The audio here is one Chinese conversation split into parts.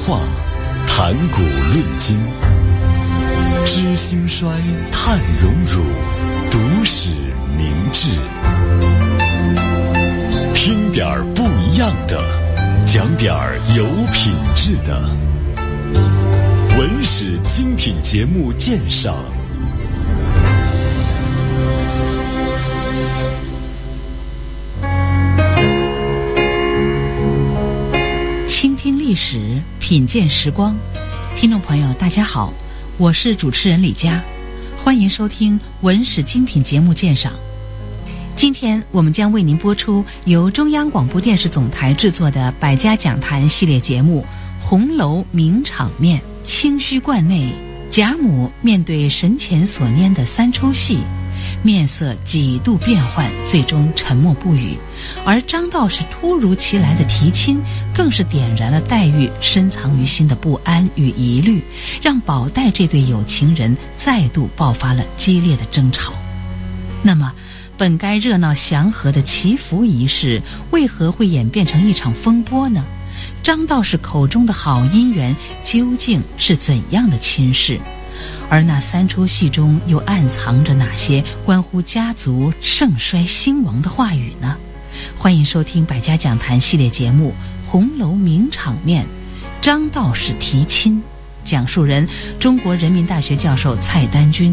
话，谈古论今，知兴衰，探荣辱，读史明智。听点儿不一样的，讲点儿有品质的。文史精品节目鉴赏。 倾听历史，品鉴时光。听众朋友大家好，我是主持人李佳，欢迎收听文史精品节目鉴赏。今天我们将为您播出由中央广播电视总台制作的百家讲坛系列节目《红楼名场面》。清虚观内，贾母面对神前所拈的三出戏，面色几度变换，最终沉默不语。而张道士突如其来的提亲，更是点燃了黛玉深藏于心的不安与疑虑，让宝黛这对有情人再度爆发了激烈的争吵。那么本该热闹祥和的祈福仪式，为何会演变成一场风波呢？张道士口中的好姻缘究竟是怎样的亲事？而那三出戏中又暗藏着哪些关乎家族盛衰兴亡的话语呢？欢迎收听百家讲坛系列节目《红楼名场面》，张道士提亲，讲述人中国人民大学教授蔡丹君。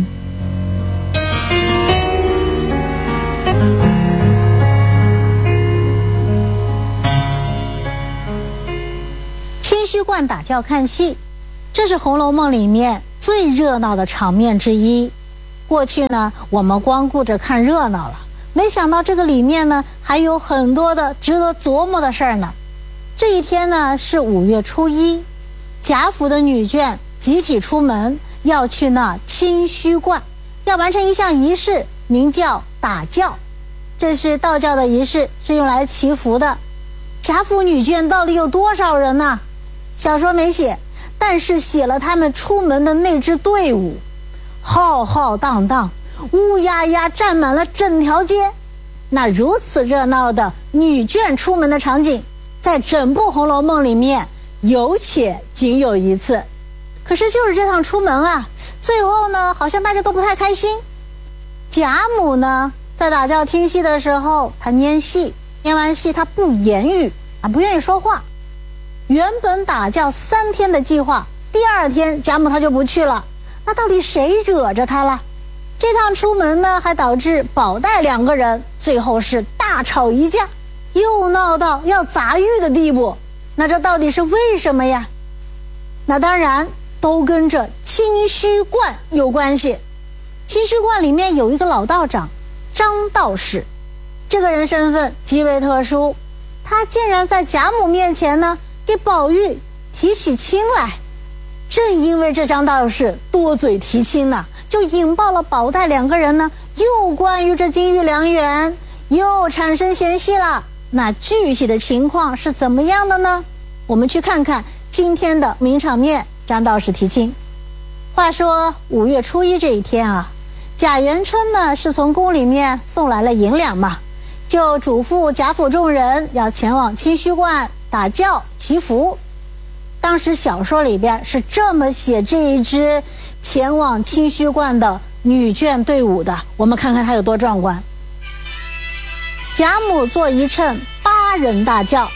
清虚观打轿看戏，这是《红楼梦》里面最热闹的场面之一。过去呢，我们光顾着看热闹了，没想到这个里面呢还有很多的值得琢磨的事儿呢。这一天呢是5月初1，贾府的女眷集体出门，要去那清虚观，要完成一项仪式，名叫打轿。这是道教的仪式，是用来祈福的。贾府女眷到底有多少人呢？小说没写，但是写了他们出门的那支队伍，浩浩荡荡，乌压压站满了整条街。那如此热闹的女眷出门的场景，在整部《红楼梦》里面有且仅有一次。可是就是这趟出门啊，最后呢好像大家都不太开心。贾母呢在打轿听戏的时候，她拈戏，拈完戏她不言语啊，不愿意说话。原本打轿3天的计划，第2天贾母她就不去了。那到底谁惹着她了？这趟出门呢，还导致宝黛2个人最后是大吵一架，又闹到要砸玉的地步。那这到底是为什么呀？那当然都跟着清虚观有关系。清虚观里面有一个老道长张道士，这个人身份极为特殊，他竟然在贾母面前呢给宝玉提起亲来。正因为这张道士多嘴提亲呢，就引爆了宝黛2个人呢又关于这金玉良缘又产生嫌隙了。那具体的情况是怎么样的呢？我们去看看今天的名场面，张道士提亲。话说5月初1这一天啊，贾元春呢是从宫里面送来了银两嘛，就嘱咐贾府众人要前往清虚观打轿祈福。当时小说里边是这么写这一支前往清虚观的女眷队伍的，我们看看它有多壮观。贾母坐一乘8人大轿，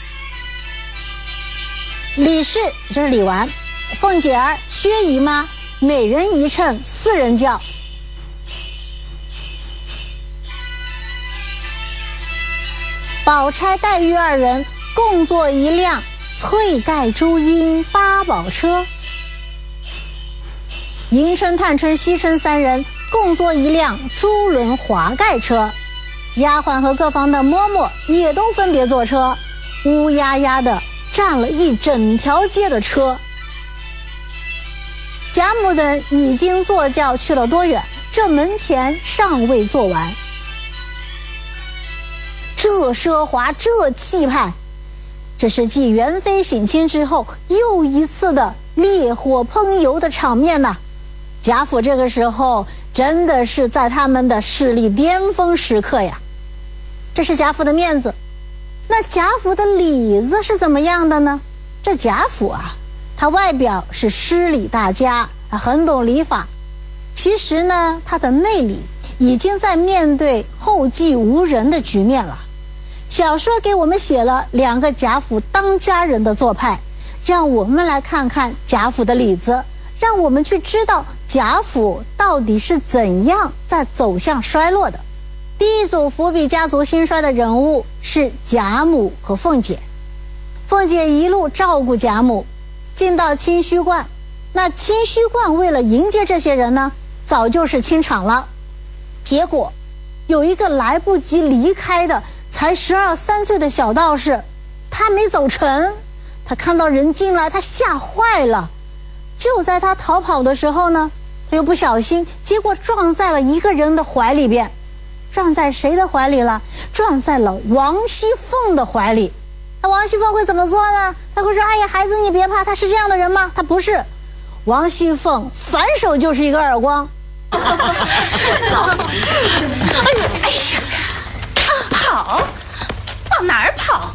李氏就是李纨、凤姐儿、薛姨妈每人一乘4人轿，宝钗、黛玉2人共坐一辆翠盖珠缨8宝车，迎春、探春、惜春3人共坐一辆珠轮华盖车，丫鬟和各房的嬷嬷也都分别坐车，乌压压的占了一整条街的车。贾母等已经坐轿去了多远，这门前尚未坐完。这奢华，这气派，这是继元妃省亲之后又一次的烈火烹油的场面呐。贾府这个时候真的是在他们的势力巅峰时刻呀。这是贾府的面子。那贾府的里子是怎么样的呢？这贾府啊， 他外表是诗礼大家，很懂礼法，其实呢，他的内里已经在面对后继无人的局面了。小说给我们写了2个贾府当家人的做派，让我们来看看贾府的里子，让我们去知道贾府到底是怎样在走向衰落的。第一组伏笔家族兴衰的人物是贾母和凤姐。凤姐一路照顾贾母，进到清虚观，那清虚观为了迎接这些人呢，早就是清场了。结果有一个来不及离开的才12、13岁的小道士，他没走成，他看到人进来，他吓坏了。就在他逃跑的时候呢，他又不小心，结果撞在了一个人的怀里边。撞在谁的怀里了？撞在了王熙凤的怀里。那王熙凤会怎么做呢？他会说：哎呀，孩子你别怕，他是这样的人吗？他不是。王熙凤反手就是一个耳光。 哎呀，跑，往哪儿跑？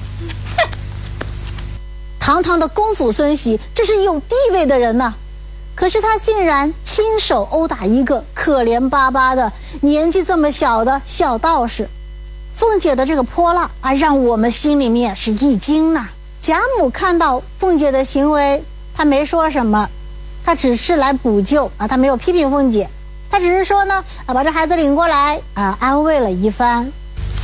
堂堂的公府孙媳，这是有地位的人呐，可是他竟然亲手殴打一个可怜巴巴的年纪这么小的小道士。凤姐的这个泼辣啊，让我们心里面是一惊呐。贾母看到凤姐的行为，她没说什么，她只是来补救啊，她没有批评凤姐，她只是说呢，把这孩子领过来啊，安慰了一番。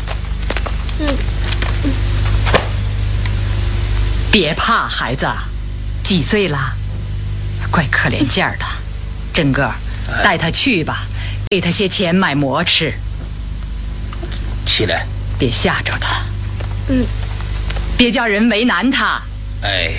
别怕，孩子，几岁了？怪可怜劲儿的。真个，带他去吧，给他些钱买馍吃。 起来， 别吓着他。别叫人为难他。 哎。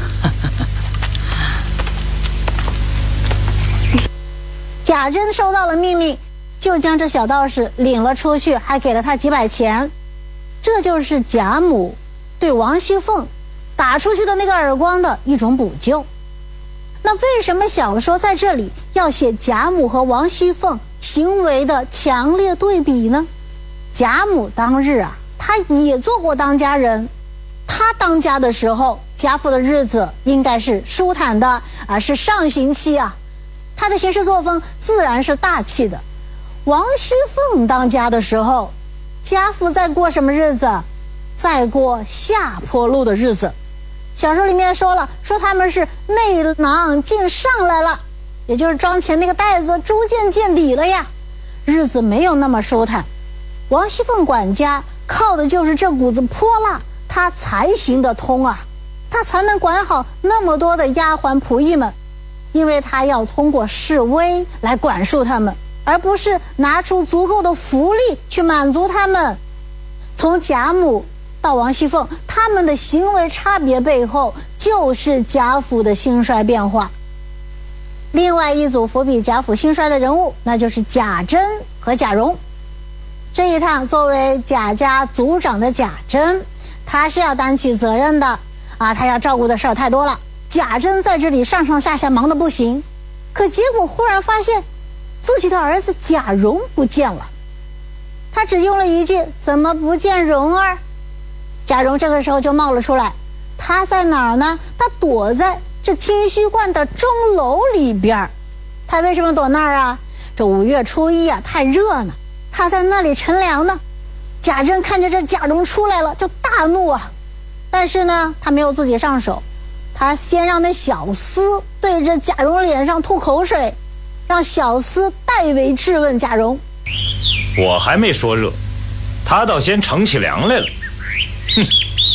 贾珍收到了命令，就将这小道士领了出去，还给了他几百钱。这就是贾母对王熙凤打出去的那个耳光的一种补救。那为什么小说在这里要写贾母和王熙凤行为的强烈对比呢？贾母当日啊，她也做过当家人，她当家的时候，贾府的日子应该是舒坦的啊，是上行期啊，她的行事作风自然是大气的。王熙凤当家的时候，贾府在过什么日子？在过下坡路的日子。小说里面说了，说他们是内囊尽上来了，也就是装钱那个袋子逐渐见底了呀，日子没有那么舒坦。王熙凤管家靠的就是这股子泼辣，她才行得通啊，她才能管好那么多的丫鬟仆役们，因为她要通过示威来管束他们，而不是拿出足够的福利去满足他们。从贾母到王熙凤，他们的行为差别背后就是贾府的兴衰变化。另外一组伏笔贾府兴衰的人物，那就是贾珍和贾蓉。这一趟作为贾家族长的贾珍，他是要担起责任的啊，他要照顾的事儿太多了。贾珍在这里上上下下忙得不行，可结果忽然发现自己的儿子贾蓉不见了。他只用了一句怎么不见蓉儿，贾蓉这个时候就冒了出来。他在哪儿呢？他躲在这清虚观的钟楼里边。他为什么躲那儿啊？这5月初1啊，太热呢，他在那里乘凉呢。贾珍看见这贾蓉出来了，就大怒啊！但是呢，他没有自己上手，他先让那小厮对着贾蓉脸上吐口水，让小厮代为质问贾蓉。 我还没说热，他倒先乘起凉来了。哼，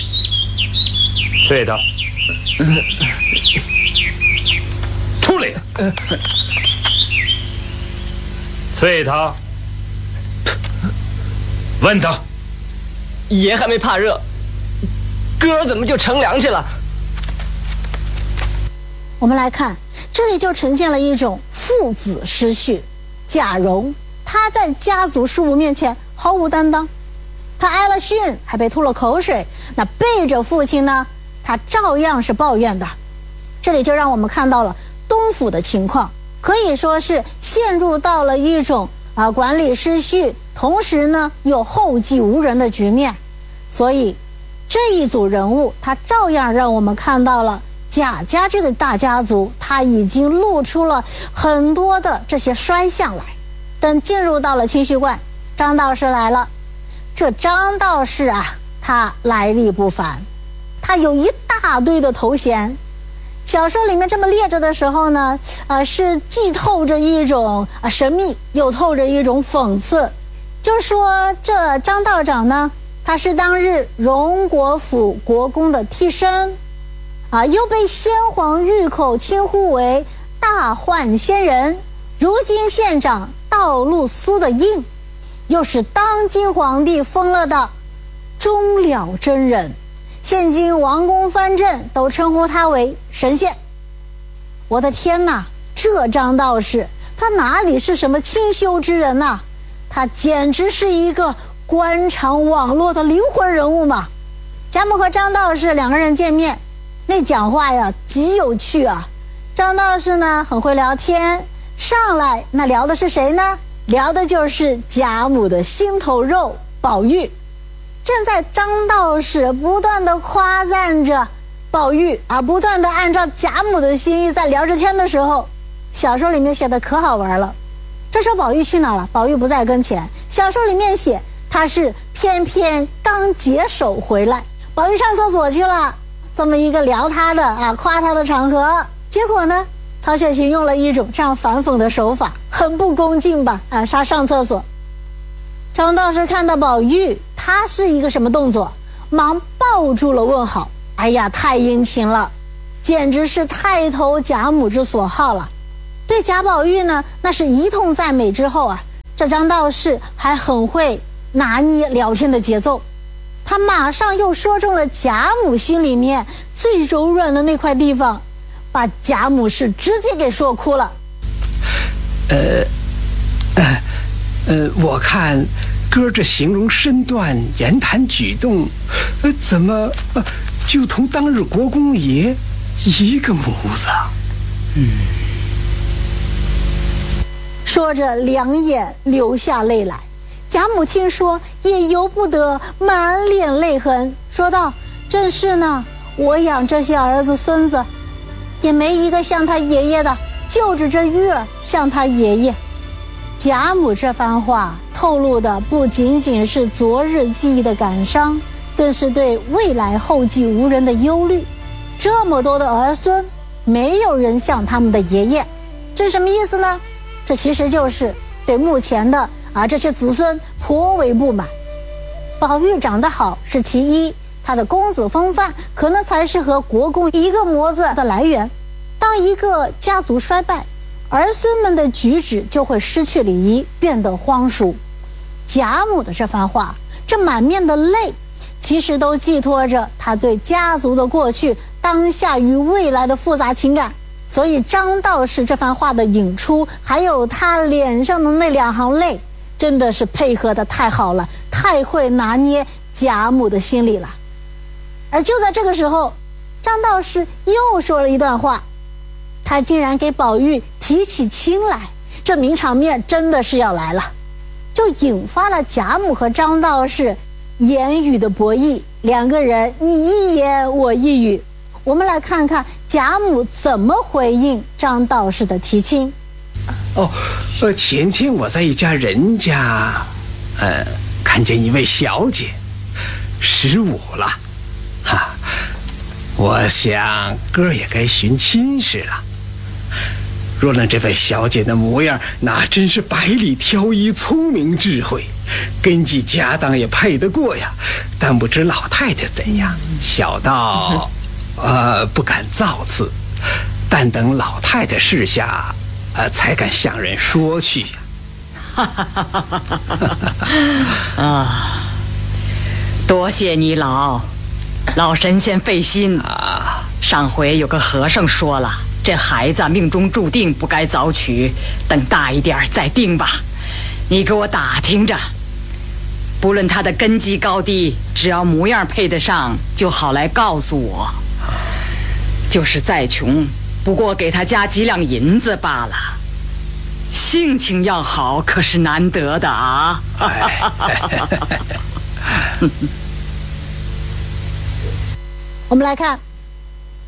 睡他，出来！催他，问他， 爷还没怕热，哥儿怎么就乘凉去了？ 我们来看，这里就呈现了一种父子失序。贾蓉他在家族事务面前毫无担当，他挨了训，还被吐了口水，那背着父亲呢，他照样是抱怨的。这里就让我们看到了东府的情况，可以说是陷入到了一种管理失序，同时呢又后继无人的局面。所以这一组人物，他照样让我们看到了贾家这个大家族，他已经露出了很多的这些衰相来。等进入到了清虚观，张道士来了。这张道士啊，他来历不凡，他有一大堆的头衔。小说里面这么列着的时候呢，是既透着一种神秘，又透着一种讽刺。就说这张道长呢，他是当日荣国府国公的替身，又被先皇御口称呼为大幻仙人，如今县长道路司的印，又是当今皇帝封了的终了真人，现今王公藩镇都称呼他为神仙。我的天哪，这张道士他哪里是什么清修之人呐，他简直是一个官场网络的灵魂人物嘛。贾母和张道士两个人见面，那讲话呀极有趣啊。张道士呢很会聊天，上来那聊的是谁呢？聊的就是贾母的心头肉宝玉。正在张道士不断的夸赞着宝玉不断的按照贾母的心意在聊着天的时候，小说里面写的可好玩了。这时候宝玉去哪了？宝玉不在跟前。小说里面写他是偏偏刚解手回来，宝玉上厕所去了，这么一个聊他的夸他的场合。结果呢，曹雪芹用了一种这样反讽的手法，很不恭敬吧？他上厕所。张道士看到宝玉，他是一个什么动作？忙抱住了问好。哎呀，太殷勤了，简直是太投贾母之所好了。对贾宝玉呢，那是一通赞美之后这张道士还很会拿捏聊天的节奏，他马上又说中了贾母心里面最柔软的那块地方，把贾母是直接给说哭了。 我看哥这形容身段、言谈举动，怎么就同当日国公爷一个模子？ 说着两眼流下泪来。贾母听说也由不得满脸泪痕，说道：正是呢，我养这些儿子孙子也没一个像他爷爷的，就指这玉儿像他爷爷。贾母这番话透露的不仅仅是昨日记忆的感伤，更是对未来后继无人的忧虑。这么多的儿孙，没有人像他们的爷爷，这是什么意思呢？这其实就是对目前的这些子孙颇为不满。宝玉长得好是其一，他的公子风范可能才是和国公一个模子的来源。当一个家族衰败，儿孙们的举止就会失去礼仪，变得荒疏。贾母的这番话，这满面的泪，其实都寄托着他对家族的过去、当下与未来的复杂情感。所以张道士这番话的引出，还有他脸上的那两行泪，真的是配合的太好了，太会拿捏贾母的心理了。而就在这个时候，张道士又说了一段话，他竟然给宝玉提起亲来，这名场面真的是要来了，就引发了贾母和张道士言语的博弈，两个人你一言我一语。我们来看看贾母怎么回应张道士的提亲。 前天我在一家人家看见一位小姐，15了我想哥也该寻亲事了。若论这位小姐的模样，那真是百里挑一，聪明智慧，根基家当也配得过呀。但不知老太太怎样，小道不敢造次，但等老太太示下，才敢向人说去多谢你老神仙费心上回有个和尚说了，这孩子命中注定不该早娶，等大一点再定吧。你给我打听着，不论他的根基高低，只要模样配得上就好来告诉我。就是再穷，不过给他加几两银子罢了。性情要好可是难得的我们来看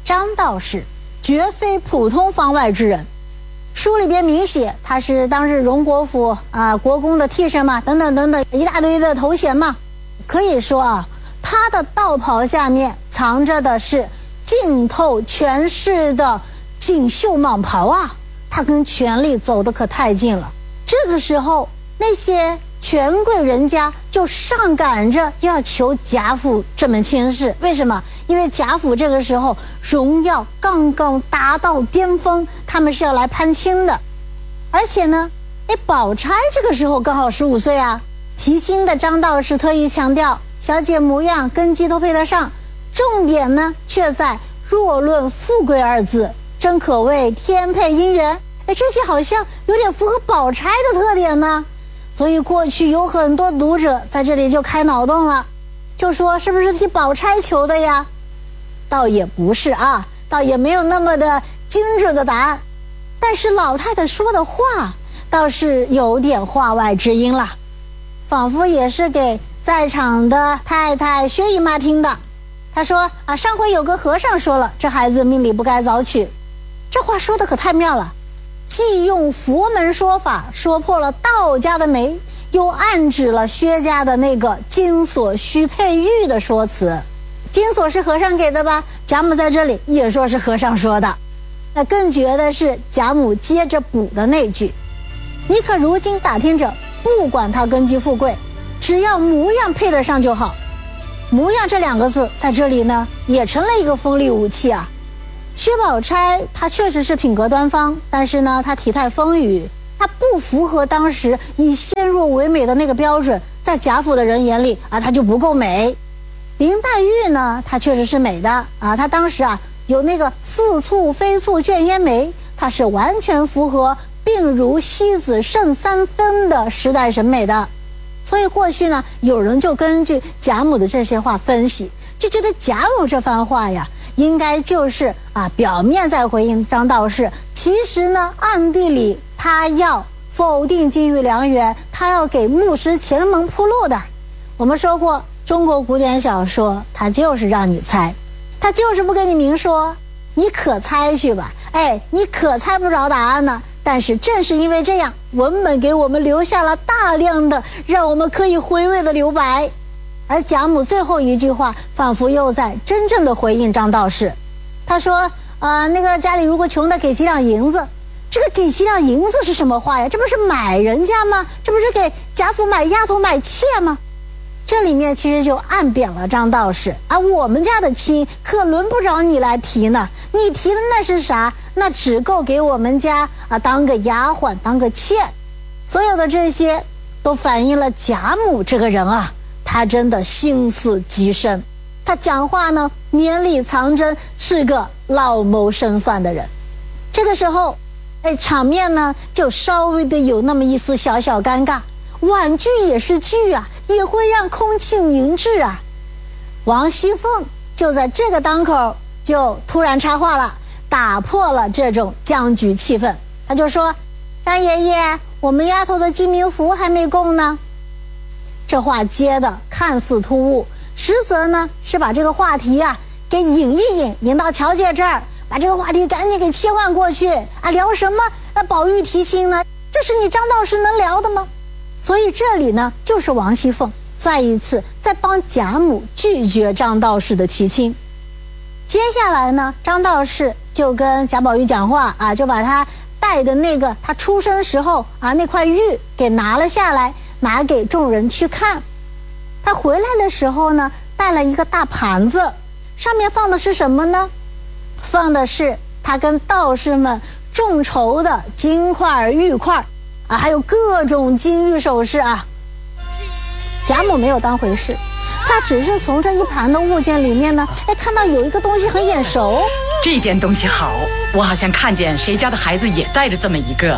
张道士绝非普通方外之人。书里边明写他是当日荣国府国公的替身嘛，等等等等一大堆的头衔嘛。可以说他的道袍下面藏着的是浸透权势的锦绣蟒袍啊，他跟权力走得可太近了。这个时候那些权贵人家就上赶着要求贾府这门亲事。为什么？因为贾府这个时候荣耀刚刚达到巅峰，他们是要来攀亲的。而且呢，宝钗这个时候刚好15岁啊。提亲的张道士特意强调，小姐模样根基都配得上，重点呢却在若论富贵二字，真可谓天配姻缘。这些好像有点符合宝钗的特点呢。所以过去有很多读者在这里就开脑洞了，就说是不是替宝钗求的呀？倒也不是啊，倒也没有那么的精准的答案。但是老太太说的话倒是有点话外之音了，仿佛也是给在场的太太薛姨妈听的。她说上回有个和尚说了，这孩子命里不该早娶。这话说的可太妙了，既用佛门说法说破了道家的媒，又暗指了薛家的那个金锁须配玉的说辞。金锁是和尚给的吧？贾母在这里也说是和尚说的。那更绝的是贾母接着补的那句，你可如今打听着，不管他根基富贵，只要模样配得上就好。模样这2个字在这里呢也成了一个锋利武器啊。薛宝钗她确实是品格端方，但是呢她体态丰腴，她不符合当时以纤弱为美的那个标准，在贾府的人眼里她就不够美。林黛玉呢她确实是美的她当时有那个似蹙非蹙卷烟眉，她是完全符合病如西子胜3分的时代审美的。所以过去呢有人就根据贾母的这些话分析，就觉得贾母这番话呀应该就是表面在回应张道士，其实呢暗地里他要否定金玉良缘，他要给木石前门铺路的。我们说过中国古典小说它就是让你猜，它就是不给你明说，你可猜去吧，你可猜不着答案呢。但是正是因为这样，文本给我们留下了大量的让我们可以回味的留白。而贾母最后一句话仿佛又在真正的回应张道士。他说那个家里如果穷的给几两银子，这个给几两银子是什么话呀？这不是买人家吗？这不是给贾府买丫头买妾吗？这里面其实就暗贬了张道士我们家的亲可轮不着你来提呢，你提的那是啥？那只够给我们家当个丫鬟当个妾。所有的这些都反映了贾母这个人他真的心思极深，他讲话呢绵里藏针，是个老谋深算的人。这个时候场面呢就稍微的有那么一丝小小尴尬，婉拒也是拒也会让空气凝滞王熙凤就在这个当口就突然插话了，打破了这种僵局气氛。他就说，张爷爷，我们丫头的鸡鸣符还没供呢。这话接的看似突兀，实则呢是把这个话题给引一引，引到乔姐这儿，把这个话题赶紧给切换过去聊什么宝玉提亲呢？这是你张道士能聊的吗？所以这里呢就是王熙凤再一次在帮贾母拒绝张道士的提亲。接下来呢张道士就跟贾宝玉讲话就把他带的那个他出生时候那块玉给拿了下来，拿给众人去看。他回来的时候呢带了一个大盘子，上面放的是什么呢？放的是他跟道士们众筹的金块玉块还有各种金玉首饰贾母没有当回事，他只是从这一盘的物件里面呢看到有一个东西很眼熟。 这件东西好，我好像看见谁家的孩子也带着这么一个。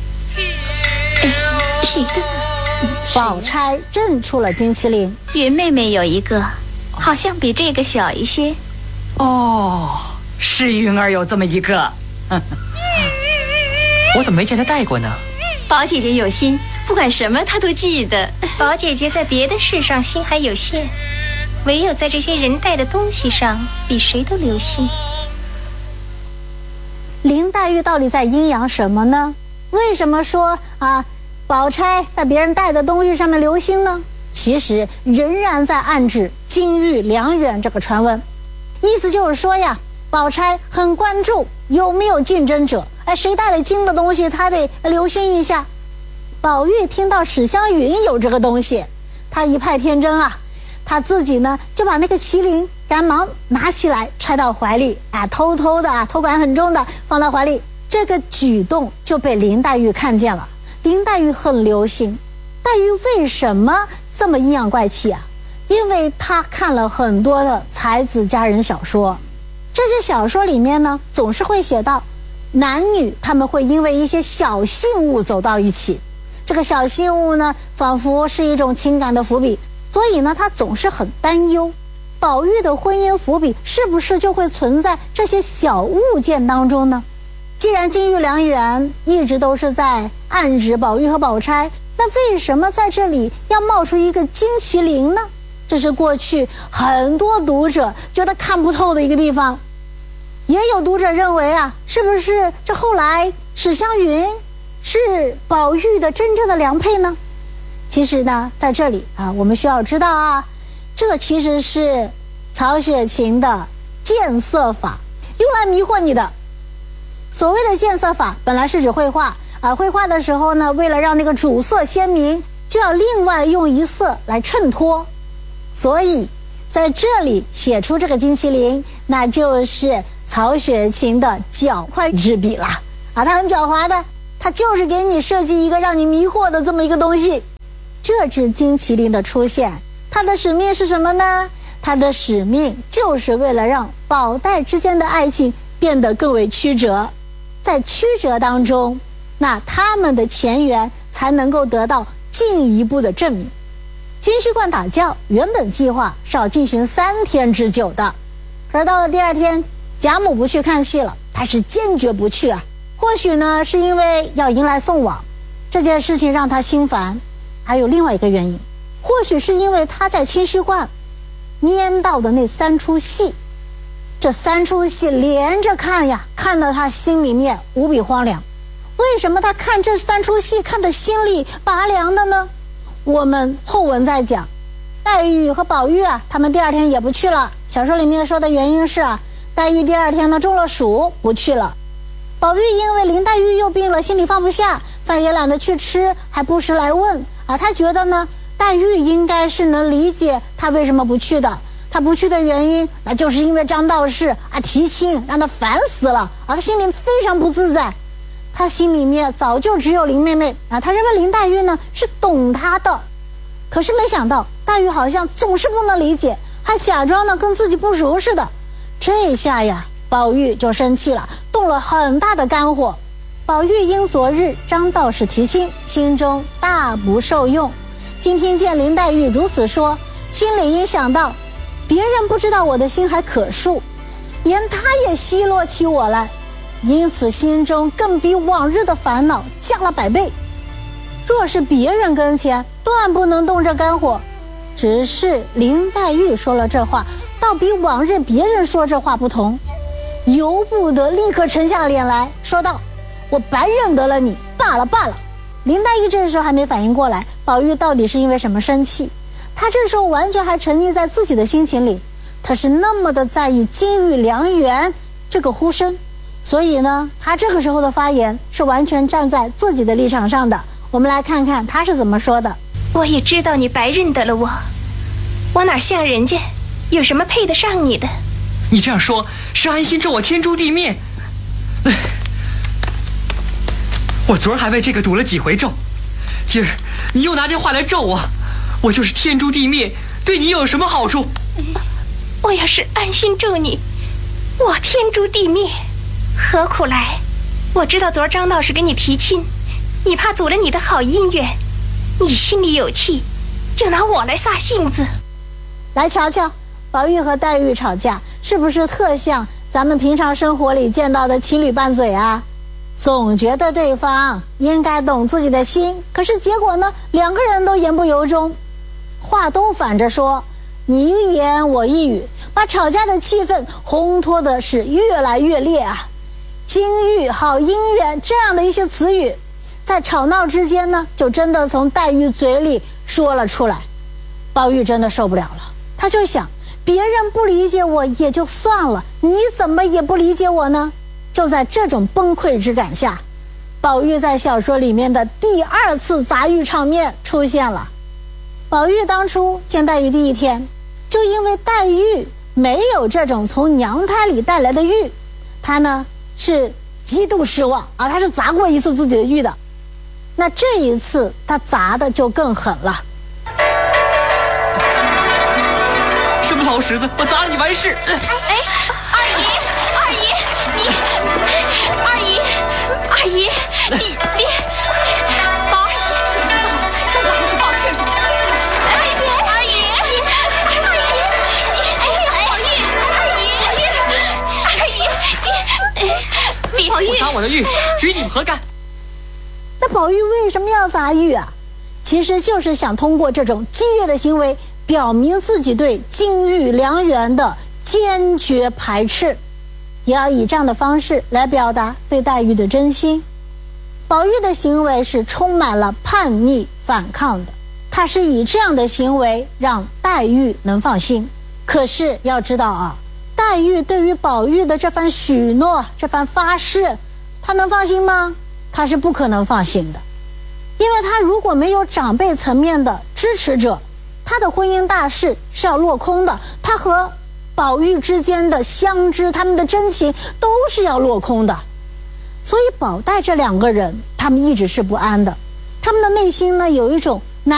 谁的呢？ 宝钗认出了金麒麟。 云妹妹有一个，好像比这个小一些。 是云儿有这么一个。 我怎么没见她带过呢？ 宝姐姐有心，不管什么她都记得。 宝姐姐在别的事上心还有限，唯有在这些人带的东西上比谁都留心。 黛玉到底在阴阳什么呢？为什么说宝钗在别人带的东西上面留心呢？其实仍然在暗指金玉良缘这个传闻，意思就是说呀，宝钗很关注有没有竞争者，谁带了金的东西她得留心一下。宝玉听到史湘云有这个东西，他一派天真啊，他自己呢就把那个麒麟赶忙拿起来揣到怀里，偷偷的偷感很重的放到怀里。这个举动就被林黛玉看见了，林黛玉很留心。黛玉为什么这么阴阳怪气啊？因为她看了很多的才子佳人小说，这些小说里面呢总是会写到男女他们会因为一些小信物走到一起，这个小信物呢仿佛是一种情感的伏笔，所以呢她总是很担忧宝玉的婚姻伏笔是不是就会存在这些小物件当中呢？既然金玉良缘一直都是在暗指宝玉和宝钗，那为什么在这里要冒出一个金麒麟呢？这是过去很多读者觉得看不透的一个地方。也有读者认为是不是这后来史湘云是宝玉的真正的良配呢？其实呢在这里我们需要知道这其实是曹雪芹的见色法，用来迷惑你的。所谓的见色法本来是指绘画绘画的时候呢，为了让那个主色鲜明，就要另外用一色来衬托，所以在这里写出这个金麒麟，那就是曹雪芹的狡猾之笔了他很狡猾的，他就是给你设计一个让你迷惑的这么一个东西。这只金麒麟的出现，它的使命是什么呢？它的使命就是为了让宝黛之间的爱情变得更为曲折，在曲折当中，那他们的前缘才能够得到进一步的证明。金虚观打醮原本计划是要进行3天之久的，而到了第2天，贾母不去看戏了，她是坚决不去或许呢是因为要迎来送往，这件事情让她心烦。还有另外一个原因，或许是因为她在清虚观拈到的那3出戏，这3出戏连着看看得她心里面无比荒凉。为什么她看这3出戏看得心里拔凉的呢？我们后文再讲。黛玉和宝玉他们第2天也不去了。小说里面说的原因是黛玉第2天呢中了暑不去了。宝玉因为林黛玉又病了，心里放不下，饭也懒得去吃，还不时来问他觉得呢黛玉应该是能理解他为什么不去的。他不去的原因，那就是因为张道士提亲让他烦死了他心里非常不自在。他心里面早就只有林妹妹他认为林黛玉呢是懂他的，可是没想到黛玉好像总是不能理解，还假装呢跟自己不熟似的。这下宝玉就生气了，动了很大的肝火。宝玉因昨日张道士提亲，心中大不受用，今听见林黛玉如此说，心里因想到别人不知道我的心还可恕，连他也奚落起我来，因此心中更比往日的烦恼加了100倍。若是别人跟前断不能动这肝火，只是林黛玉说了这话，倒比往日别人说这话不同，由不得立刻沉下脸来说道，我白认得了你，罢了罢了。林黛玉这时候还没反应过来宝玉到底是因为什么生气，她这时候完全还沉溺在自己的心情里，她是那么的在意金玉良缘这个呼声，所以呢她这个时候的发言是完全站在自己的立场上的。我们来看看她是怎么说的。 我也知道你白认得了我哪像人家，有什么配得上你的？ 你这样说是安心咒我天诛地灭。我昨儿还为这个赌了几回咒，今儿你又拿这话来咒我就是天诛地灭，对你又有什么好处？ 我要是安心咒你，我天诛地灭何苦来？我知道昨儿张道士给你提亲，你怕阻了你的好姻缘，你心里有气，就拿我来撒性子。 来瞧瞧宝玉和黛玉吵架是不是特像咱们平常生活里见到的情侣拌嘴总觉得对方应该懂自己的心，可是结果呢2个人都言不由衷，话都反着说，你一言我一语，把吵架的气氛烘托的是越来越烈金玉、好姻缘这样的一些词语，在吵闹之间呢，就真的从黛玉嘴里说了出来。宝玉真的受不了了，他就想，别人不理解我也就算了，你怎么也不理解我呢？就在这种崩溃之感下，宝玉在小说里面的第2次杂玉场面出现了。宝玉当初见黛玉第1天，就因为黛玉没有这种从娘胎里带来的玉，他呢是极度失望啊，他是砸过一次自己的玉的。那这一次他砸的就更狠了。 什么老石子，我砸了你完事。 二姨，你，宝二姨，再赶快去报信去。二姨，你宝玉，我砸我的玉，与你们何干？ 那宝玉为什么要砸玉啊？其实就是想通过这种激烈的行为，表明自己对金玉良缘的坚决排斥，也要以这样的方式来表达对黛玉的真心。宝玉的行为是充满了叛逆反抗的，他是以这样的行为让黛玉能放心。可是要知道啊，黛玉对于宝玉的这番许诺、这番发誓，她能放心吗？她是不可能放心的，因为她如果没有长辈层面的支持者，她的婚姻大事是要落空的，她和宝玉之间的相知，他们的真情都是要落空的。所以宝黛这2个人，他们一直是不安的，他们的内心呢有一种